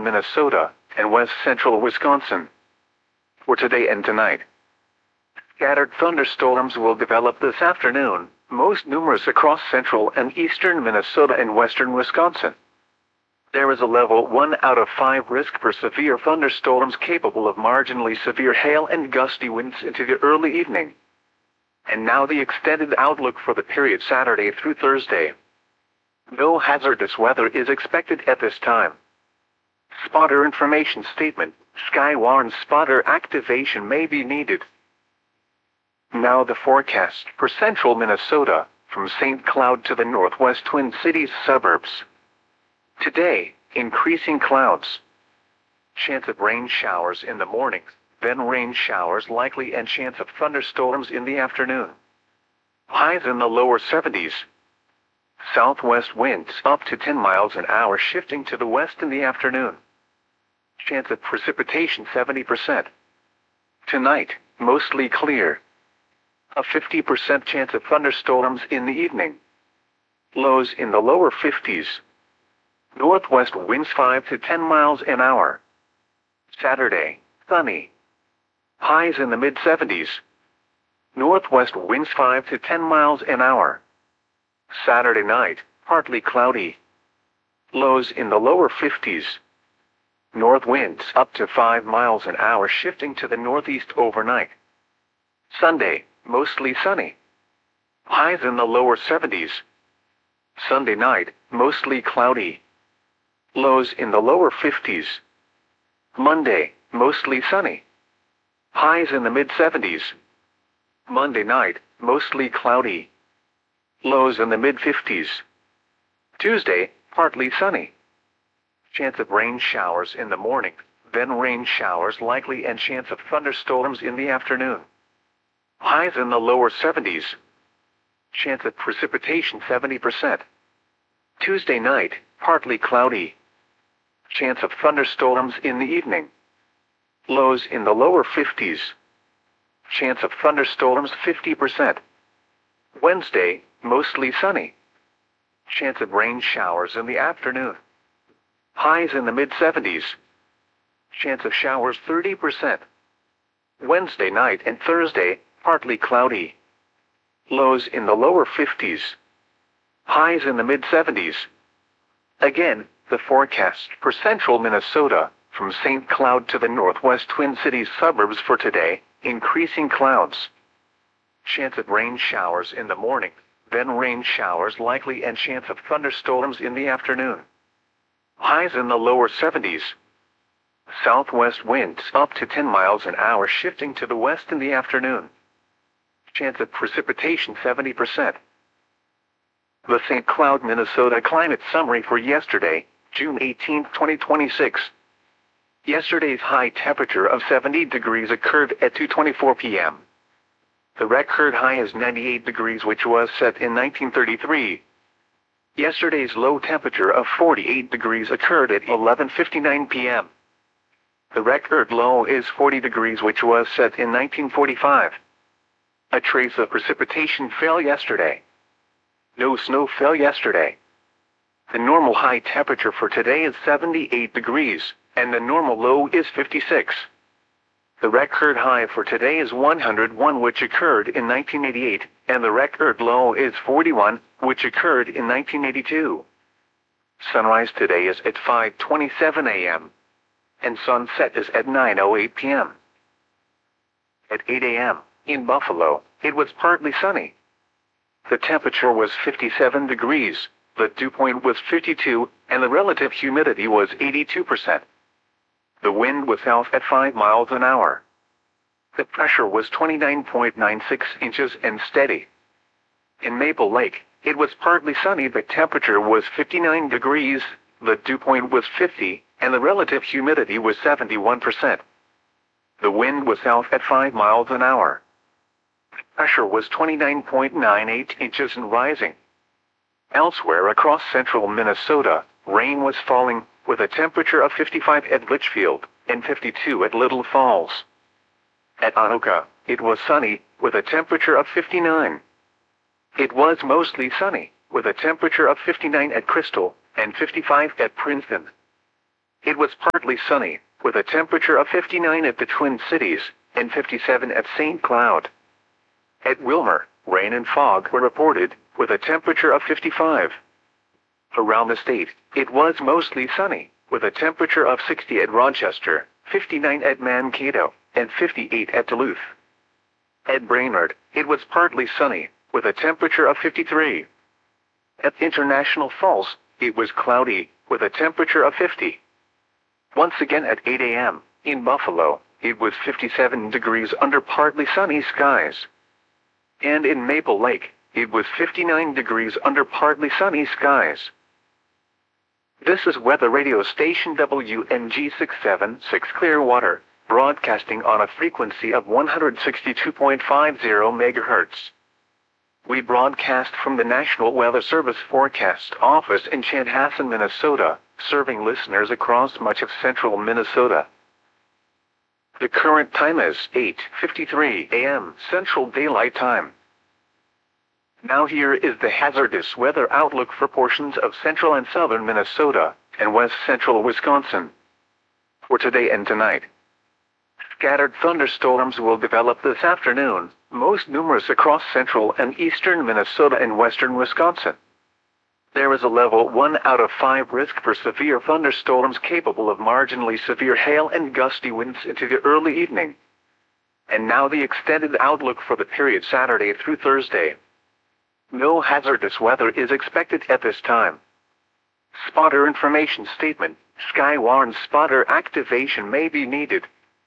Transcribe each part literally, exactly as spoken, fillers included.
southwestern Minnesota and west central Wisconsin. For today and tonight, scattered thunderstorms will develop this afternoon, most numerous across central and eastern Minnesota and western Wisconsin. There is a level one out of five risk for severe thunderstorms capable of marginally severe hail and gusty winds into the early evening. And now the extended outlook for the period Saturday through Thursday. No hazardous weather is expected at this time. Spotter information statement: Sky warns spotter activation may be needed. Now the forecast for central Minnesota, from Saint Cloud to the northwest Twin Cities suburbs. Today, increasing clouds. Chance of rain showers in the morning, then rain showers likely and chance of thunderstorms in the afternoon. Highs in the lower seventies. Southwest winds up to ten miles an hour shifting to the west in the afternoon. Chance of precipitation seventy percent. Tonight, mostly clear. A fifty percent chance of thunderstorms in the evening. Lows in the lower fifties. Northwest winds five to ten miles an hour. Saturday, sunny. Highs in the mid seventies. Northwest winds five to ten miles an hour. Saturday night, partly cloudy. Lows in the lower fifties. North winds up to five miles an hour shifting to the northeast overnight. Sunday, mostly sunny. Highs in the lower seventies. Sunday night, mostly cloudy. Lows in the lower fifties. Monday, mostly sunny. Highs in the mid seventies. Monday night, mostly cloudy. Lows in the mid fifties. Tuesday, partly sunny. Chance of rain showers in the morning, then rain showers likely and chance of thunderstorms in the afternoon. Highs in the lower seventies. Chance of precipitation seventy percent. Tuesday night, partly cloudy. Chance of thunderstorms in the evening. Lows in the lower fifties. Chance of thunderstorms fifty percent. Wednesday, mostly sunny. Chance of rain showers in the afternoon. Highs in the mid seventies. Chance of showers thirty percent. Wednesday night and Thursday, partly cloudy. Lows in the lower fifties. Highs in the mid seventies. Again, the forecast for central Minnesota, from Saint Cloud to the northwest Twin Cities suburbs for today, increasing clouds. Chance of rain showers in the morning, then rain showers likely and chance of thunderstorms in the afternoon. Highs in the lower seventies. Southwest winds up to ten miles an hour shifting to the west in the afternoon. Chance of precipitation seventy percent. The Saint Cloud, Minnesota climate summary for yesterday, June eighteenth, twenty twenty-six. Yesterday's high temperature of seventy degrees occurred at two twenty-four p m The record high is ninety-eight degrees, which was set in nineteen thirty-three. Yesterday's low temperature of forty-eight degrees occurred at eleven fifty-nine p m The record low is forty degrees, which was set in nineteen forty-five. A trace of precipitation fell yesterday. No snow fell yesterday. The normal high temperature for today is seventy-eight degrees, and the normal low is fifty-six. The record high for today is one hundred one, which occurred in nineteen eighty-eight, and the record low is forty-one, which occurred in nineteen eighty-two. Sunrise today is at five twenty-seven a m, and sunset is at nine oh eight p m At eight a m, in Buffalo, it was partly sunny. The temperature was fifty-seven degrees, the dew point was fifty-two, and the relative humidity was eighty-two percent. The wind was south at five miles an hour. The pressure was twenty-nine point nine six inches and steady. In Maple Lake, it was partly sunny. The temperature was fifty-nine degrees, the dew point was fifty, and the relative humidity was seventy-one percent. The wind was south at five miles an hour. The pressure was twenty-nine point nine eight inches and rising. Elsewhere across central Minnesota, rain was falling, with a temperature of fifty-five at Litchfield and fifty-two at Little Falls. At Anoka, it was sunny, with a temperature of fifty-nine. It was mostly sunny, with a temperature of fifty-nine at Crystal and fifty-five at Princeton. it was partly sunny, with a temperature of fifty-nine at the Twin Cities and fifty-seven at Saint Cloud. At Wilmer, rain and fog were reported, with a temperature of fifty-five. Around the state, it was mostly sunny, with a temperature of sixty at Rochester, fifty-nine at Mankato, and fifty-eight at Duluth. At Brainerd, it was partly sunny, with a temperature of fifty-three. At International Falls, it was cloudy, with a temperature of fifty. Once again at eight a m, in Buffalo, it was fifty-seven degrees under partly sunny skies. And in Maple Lake, it was fifty-nine degrees under partly sunny skies. This is weather radio station W N G six seven six Clearwater, broadcasting on a frequency of one hundred sixty-two point five zero megahertz. We broadcast from the National Weather Service Forecast Office in Chanhassen, Minnesota, serving listeners across much of central Minnesota. The current time is eight fifty-three a m Central Daylight Time. Now here is the hazardous weather outlook for portions of central and southern Minnesota and west central Wisconsin. For today and tonight, scattered thunderstorms will develop this afternoon, most numerous across central and eastern Minnesota and western Wisconsin. There is a level one out of five risk for severe thunderstorms capable of marginally severe hail and gusty winds into the early evening. And now the extended outlook for the period Saturday through Thursday. No hazardous weather is expected at this time. Spotter information statement: Skywarn spotter activation may be needed.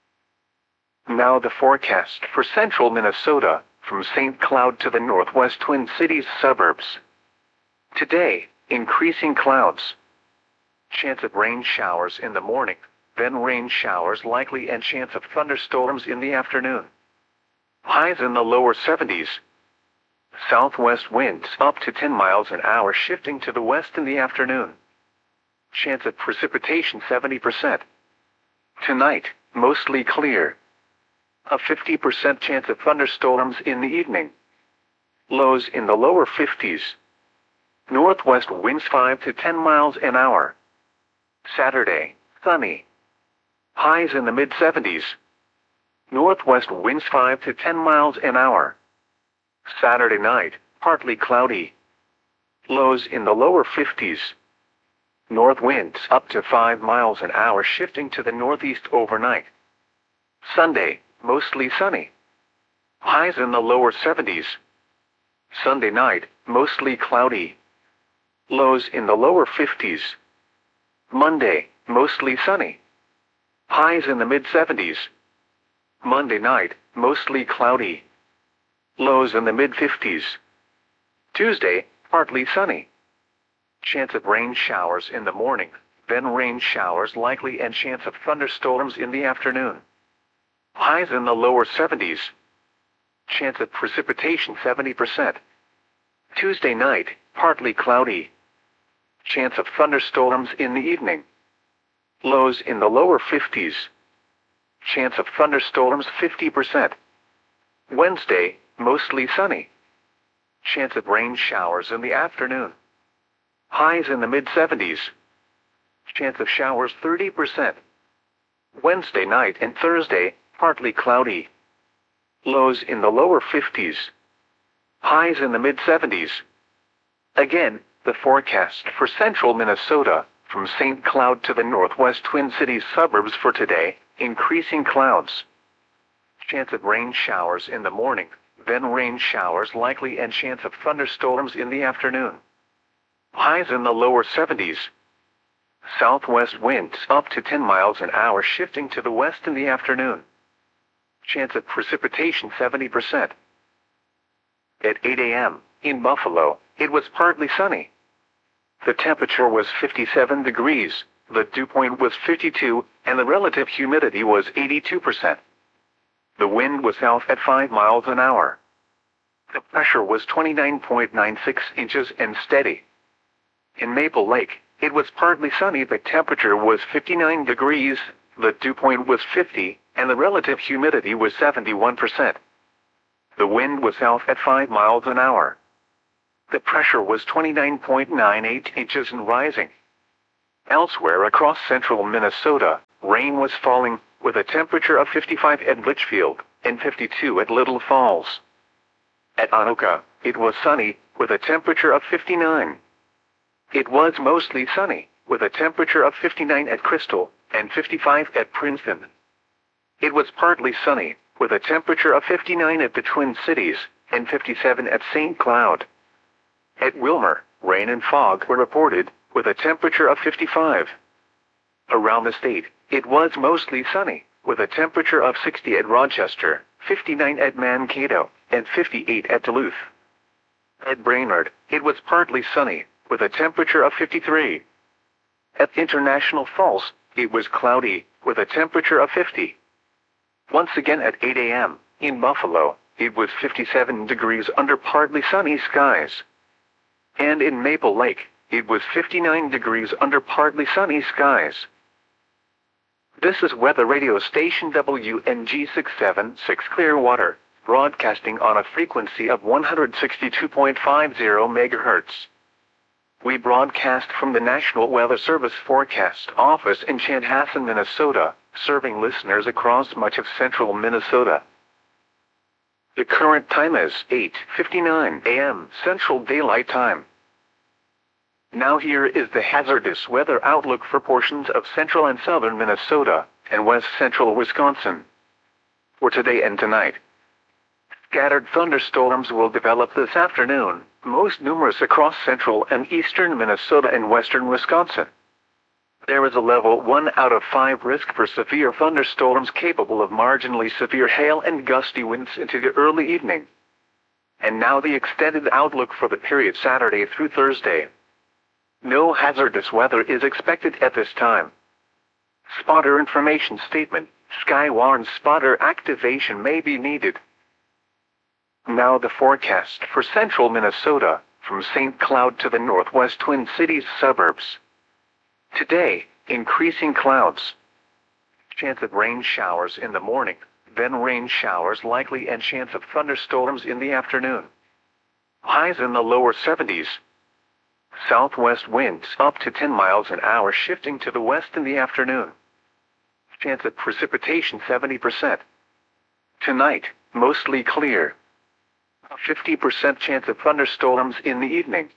Now the forecast for central Minnesota, from Saint Cloud to the northwest Twin Cities suburbs. Today, increasing clouds. Chance of rain showers in the morning, then rain showers likely and chance of thunderstorms in the afternoon. Highs in the lower seventies. Southwest winds up to ten miles an hour shifting to the west in the afternoon. Chance of precipitation seventy percent. Tonight, mostly clear. A fifty percent chance of thunderstorms in the evening. Lows in the lower fifties. Northwest winds five to ten miles an hour. Saturday, sunny. Highs in the mid seventies. Northwest winds five to ten miles an hour. Saturday night, partly cloudy. Lows in the lower fifties. North winds up to five miles an hour shifting to the northeast overnight. Sunday, mostly sunny. Highs in the lower seventies. Sunday night, mostly cloudy. Lows in the lower fifties. Monday, mostly sunny. Highs in the mid seventies. Monday night, mostly cloudy. Lows in the mid fifties. Tuesday, partly sunny. Chance of rain showers in the morning, then rain showers likely and chance of thunderstorms in the afternoon. Highs in the lower seventies. Chance of precipitation seventy percent. Tuesday night, partly cloudy. Chance of thunderstorms in the evening. Lows in the lower fifties. Chance of thunderstorms fifty percent. Wednesday, mostly sunny. Chance of rain showers in the afternoon. Highs in the mid seventies. Chance of showers thirty percent. Wednesday night and Thursday, partly cloudy. Lows in the lower fifties. Highs in the mid seventies. Again, the forecast for central Minnesota, from Saint Cloud to the northwest Twin Cities suburbs for today, increasing clouds. Chance of rain showers in the morning, then rain showers likely and chance of thunderstorms in the afternoon. Highs in the lower seventies. Southwest winds up to ten miles an hour shifting to the west in the afternoon. Chance of precipitation seventy percent. At eight a m, in Buffalo, it was partly sunny. The temperature was fifty-seven degrees, the dew point was fifty-two, and the relative humidity was eighty-two percent. The wind was south at five miles an hour. The pressure was twenty-nine point nine six inches and steady. In Maple Lake, it was partly sunny. The temperature was fifty-nine degrees, the dew point was fifty, and the relative humidity was seventy-one percent. The wind was south at five miles an hour. The pressure was twenty-nine point nine eight inches and rising. Elsewhere across central Minnesota, rain was falling, with a temperature of fifty-five at Litchfield and fifty-two at Little Falls. At Anoka, it was sunny, with a temperature of fifty-nine. It was mostly sunny, with a temperature of fifty-nine at Crystal and fifty-five at Princeton. It was partly sunny, with a temperature of fifty-nine at the Twin Cities and fifty-seven at Saint Cloud. At Wilmer, rain and fog were reported, with a temperature of fifty-five. Around the state, it was mostly sunny, with a temperature of sixty at Rochester, fifty-nine at Mankato, and fifty-eight at Duluth. At Brainerd, it was partly sunny, with a temperature of fifty-three. At International Falls, it was cloudy, with a temperature of fifty. Once again at eight a m, in Buffalo, it was fifty-seven degrees under partly sunny skies. And in Maple Lake, it was fifty-nine degrees under partly sunny skies. This is weather radio station W N G six seventy-six Clearwater, broadcasting on a frequency of one hundred sixty-two point five zero megahertz. We broadcast from the National Weather Service Forecast Office in Chanhassen, Minnesota, serving listeners across much of central Minnesota. The current time is eight fifty-nine a m Central Daylight Time. Now here is the hazardous weather outlook for portions of central and southern Minnesota and west central Wisconsin. For today and tonight, scattered thunderstorms will develop this afternoon, most numerous across central and eastern Minnesota and western Wisconsin. There is a level one out of five risk for severe thunderstorms capable of marginally severe hail and gusty winds into the early evening. And now the extended outlook for the period Saturday through Thursday. No hazardous weather is expected at this time. Spotter information statement: Skywarn spotter activation may be needed. Now the forecast for central Minnesota, from Saint Cloud to the northwest Twin Cities suburbs. Today, increasing clouds. Chance of rain showers in the morning, then rain showers likely and chance of thunderstorms in the afternoon. Highs in the lower seventies. Southwest winds up to ten miles an hour shifting to the west in the afternoon. Chance of precipitation seventy percent. Tonight, mostly clear. fifty percent chance of thunderstorms in the evening.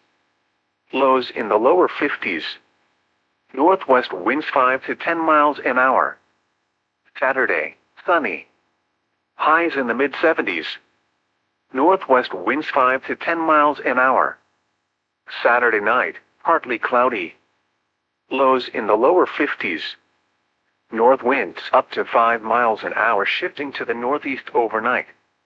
Lows in the lower fifties. Northwest winds five to ten miles an hour. Saturday, sunny. Highs in the mid seventies. Northwest winds five to ten miles an hour. Saturday night, partly cloudy. Lows in the lower fifties. North winds up to five miles an hour shifting to the northeast overnight.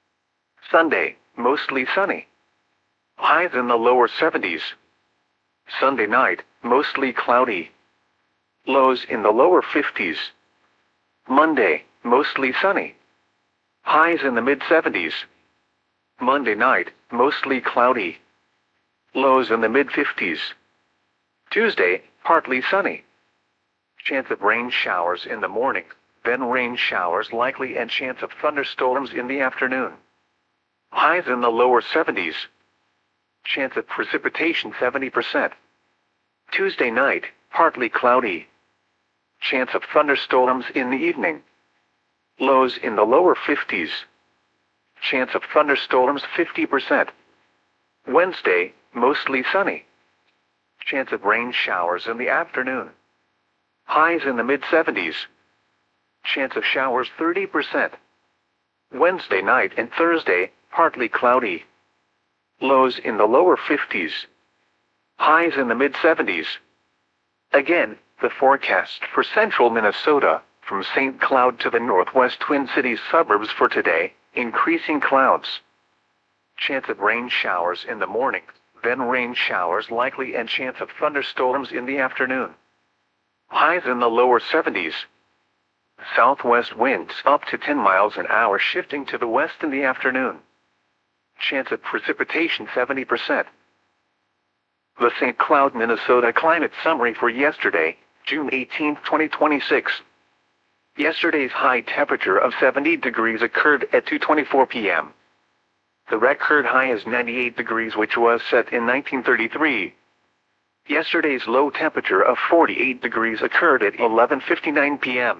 Sunday, mostly sunny. Highs in the lower seventies. Sunday night, mostly cloudy. Lows in the lower fifties. Monday, mostly sunny. Highs in the mid seventies. Monday night, mostly cloudy. Lows in the mid fifties. Tuesday, partly sunny. Chance of rain showers in the morning, then rain showers likely and chance of thunderstorms in the afternoon. Highs in the lower seventies. Chance of precipitation seventy percent. Tuesday night, partly cloudy. Chance of thunderstorms in the evening. Lows in the lower fifties. Chance of thunderstorms fifty percent. Wednesday, mostly sunny. Chance of rain showers in the afternoon. Highs in the mid seventies. Chance of showers thirty percent. Wednesday night and Thursday, partly cloudy. Lows in the lower fifties. Highs in the mid seventies. Again, the forecast for central Minnesota, from Saint Cloud to the northwest Twin Cities suburbs for today, increasing clouds. Chance of rain showers in the morning, then rain showers likely and chance of thunderstorms in the afternoon. Highs in the lower seventies. Southwest winds up to ten miles an hour shifting to the west in the afternoon. Chance of precipitation seventy percent. The Saint Cloud, Minnesota climate summary for yesterday, June eighteenth, twenty twenty-six. Yesterday's high temperature of seventy degrees occurred at two twenty-four p m The record high is ninety-eight degrees, which was set in nineteen thirty-three. Yesterday's low temperature of forty-eight degrees occurred at eleven fifty-nine p m